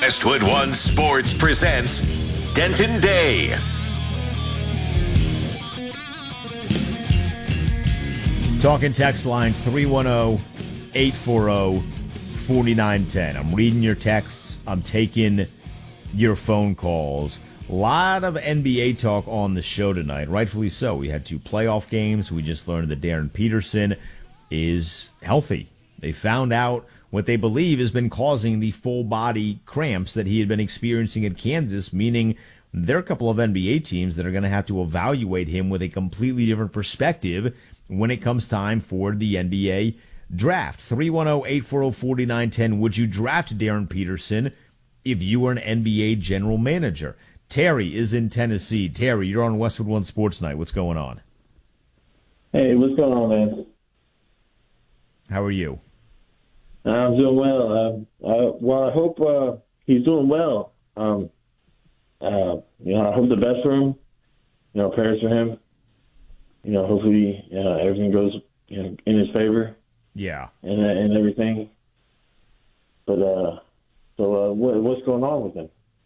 Westwood One Sports presents Denton Day. Talking text line 310-840-4910. I'm reading your texts. I'm taking your phone calls. A lot of NBA talk on the show tonight, rightfully so. We had 2 playoff games. We just learned that Darren Peterson is healthy. They found out what they believe has been causing the full body cramps that he had been experiencing at Kansas, meaning there are a couple of NBA teams that are going to have to evaluate him with a completely different perspective when it comes time for the NBA draft. 310-840-4910. Would you draft Darren Peterson if you were an NBA general manager? Terry is in Tennessee. Terry, you're on Westwood One Sports Night. What's going on? Hey, what's going on, man? How are you? I'm doing well. I hope he's doing well. I hope the best for him. Prayers for him. Hopefully everything goes in his favor. Yeah. And everything. But what's going on with him?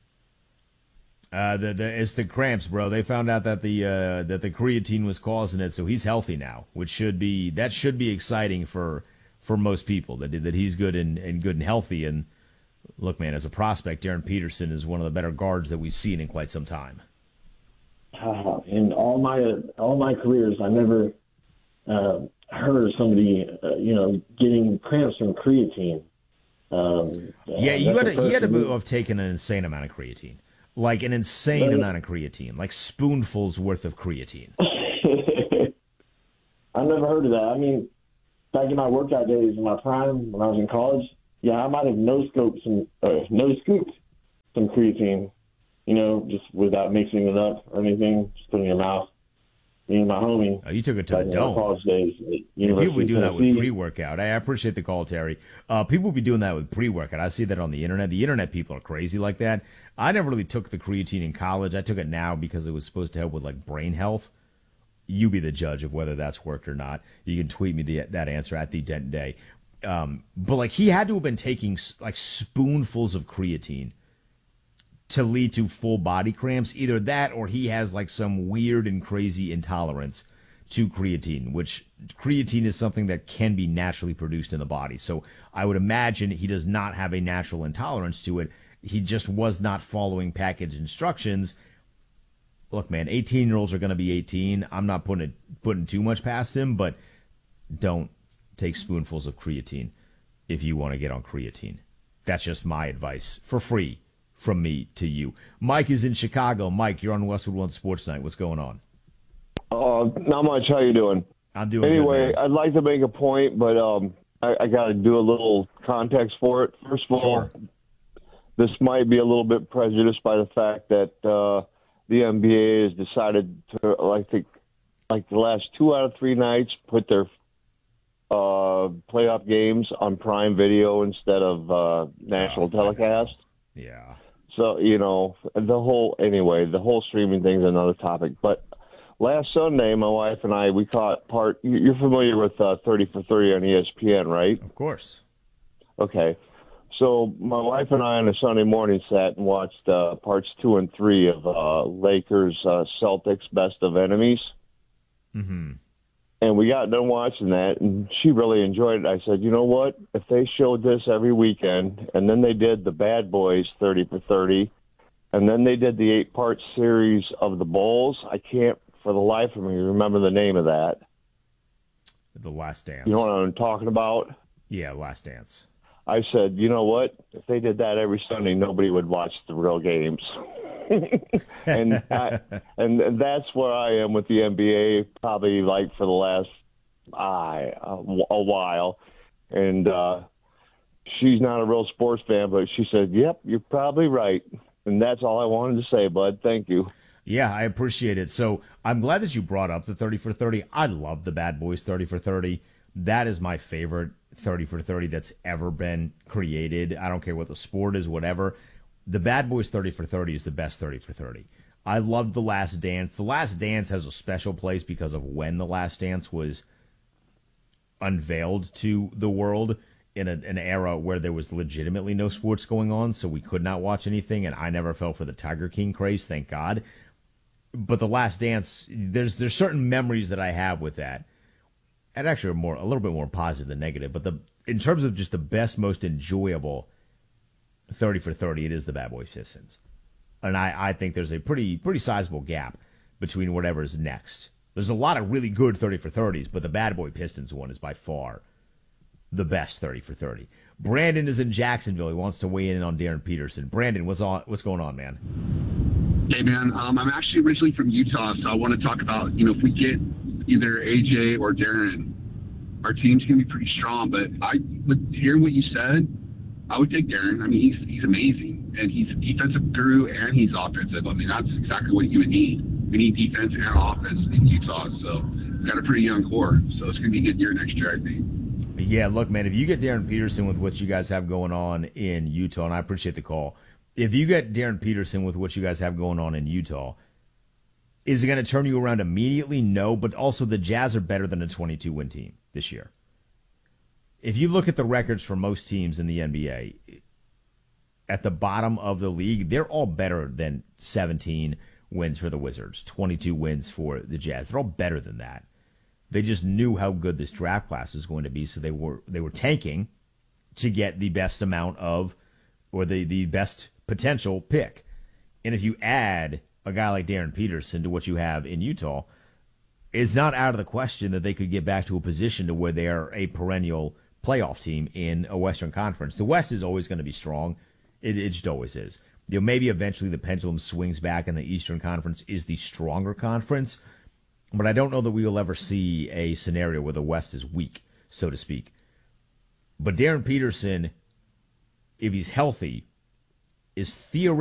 It's the cramps, bro. They found out that the creatine was causing it, so he's healthy now, which should be exciting for most people that he's good and good and healthy. And look, man, as a prospect, Darren Peterson is one of the better guards that we've seen in quite some time. In all my careers, I never heard of somebody getting cramps from creatine. He had to have taken an insane amount of creatine. Like an insane amount of creatine, like spoonfuls worth of creatine. I never heard of that. I mean, back in my workout days, in my prime, when I was in college, I might have no-scooped some creatine, just without mixing it up or anything, just putting it in your mouth. Me and my homie. Oh, you took it to the dome. College days. People be doing that with pre-workout. I appreciate the call, Terry. People be doing that with pre-workout. I see that on the internet. The internet people are crazy like that. I never really took the creatine in college. I took it now because it was supposed to help with like brain health. You be the judge of whether that's worked or not. You can tweet me that answer at the Denton Day. But like he had to have been taking like spoonfuls of creatine to lead to full body cramps. Either that or he has like some weird and crazy intolerance to creatine, which creatine is something that can be naturally produced in the body. So I would imagine he does not have a natural intolerance to it. He just was not following package instructions. Look, man, 18-year-olds are going to be 18. I'm not putting too much past him, but don't take spoonfuls of creatine if you want to get on creatine. That's just my advice for free from me to you. Mike is in Chicago. Mike, you're on Westwood One Sports Night. What's going on? Not much. How you doing? I'm doing anyway, good, I'd like to make a point, but I got to do a little context for it. First of all, this might be a little bit prejudiced by the fact that the NBA has decided to, like the last 2 out of 3 nights, put their playoff games on Prime Video instead of national telecast. Yeah. So, the whole streaming thing is another topic. But last Sunday, my wife and I, we caught part. You're familiar with 30 for 30 on ESPN, right? Of course. Okay. So my wife and I on a Sunday morning sat and watched parts 2 and 3 of Lakers Celtics Best of Enemies. Mm-hmm. And we got done watching that, and she really enjoyed it. I said, you know what? If they showed this every weekend, and then they did the Bad Boys 30 for 30, and then they did the 8-part series of the Bulls, I can't for the life of me remember the name of that. The Last Dance. You know what I'm talking about? Yeah, Last Dance. I said, you know what? If they did that every Sunday, nobody would watch the real games. and that's where I am with the NBA, probably like for the last a while. And she's not a real sports fan, but she said, yep, you're probably right. And that's all I wanted to say, bud. Thank you. Yeah, I appreciate it. So I'm glad that you brought up the 30 for 30. I love the Bad Boys 30 for 30. That is my favorite 30 for 30 that's ever been created. I don't care what the sport is, whatever. The Bad Boys 30 for 30 is the best 30 for 30. I loved The Last Dance. The Last Dance has a special place because of when The Last Dance was unveiled to the world. in an era where there was legitimately no sports going on, so we could not watch anything, and I never fell for the Tiger King craze, thank God. But The Last Dance, there's certain memories that I have with that, and actually are a little bit more positive than negative. But in terms of just the best, most enjoyable 30 for 30, it is the Bad Boy Pistons, and I think there's a pretty sizable gap between whatever's next. There's a lot of really good 30 for 30s, but the Bad Boy Pistons one is by far the best 30 for 30. Brandon is in Jacksonville. He wants to weigh in on Darren Peterson. Brandon, what's going on, man? Hey, man. I'm actually originally from Utah, so I want to talk about, if we get either AJ or Darren, our team's going to be pretty strong. But with hearing what you said, I would take Darren. I mean, he's amazing, and he's a defensive guru, and he's offensive. I mean, that's exactly what you would need. We need defense and offense in Utah, so we've got a pretty young core. So it's going to be a good year next year, I think. Yeah, look, man, if you get Darren Peterson with what you guys have going on in Utah, and I appreciate the call, if you get Darren Peterson with what you guys have going on in Utah, is it going to turn you around immediately? No, but also the Jazz are better than a 22-win team this year. If you look at the records for most teams in the NBA, at the bottom of the league, they're all better than 17 wins for the Wizards, 22 wins for the Jazz. They're all better than that. They just knew how good this draft class was going to be, so they were tanking to get the best amount of, or the best potential pick. And if you add a guy like Darren Peterson to what you have in Utah, it's not out of the question that they could get back to a position to where they are a perennial playoff team in a Western Conference. The West is always going to be strong. It just always is. Maybe eventually the pendulum swings back and the Eastern Conference is the stronger conference, but I don't know that we will ever see a scenario where the West is weak, so to speak. But Darren Peterson, if he's healthy, is theoretically